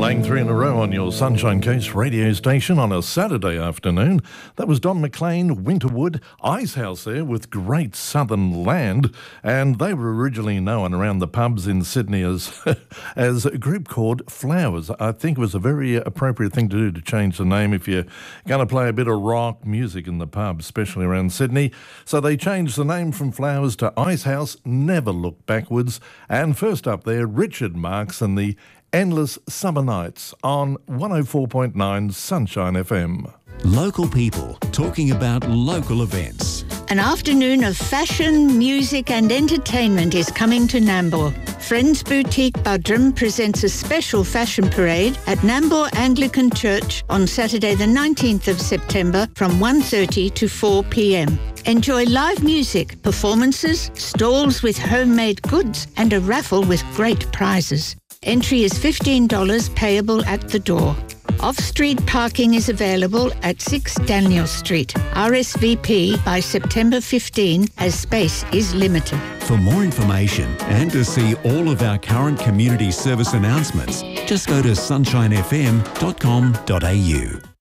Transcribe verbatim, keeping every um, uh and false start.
Playing three in a row on your Sunshine Coast radio station on a Saturday afternoon. That was Don McLean, Winterwood, Icehouse there with Great Southern Land, and they were originally known around the pubs in Sydney as as a group called Flowers. I think it was a very appropriate thing to do to change the name if you're going to play a bit of rock music in the pub, especially around Sydney. So they changed the name from Flowers to Icehouse, Never Look Backwards, and first up there, Richard Marx and the Endless Summer Nights on one oh four point nine Sunshine F M. Local people talking about local events. An afternoon of fashion, music and entertainment is coming to Nambour. Friends Boutique Budrum presents a special fashion parade at Nambour Anglican Church on Saturday the nineteenth of September from one thirty to four p.m. Enjoy live music, performances, stalls with homemade goods and a raffle with great prizes. Entry is fifteen dollars payable at the door. Off-street parking is available at six Daniel Street. R S V P by September fifteenth as space is limited. For more information and to see all of our current community service announcements, just go to sunshine f m dot com dot a u.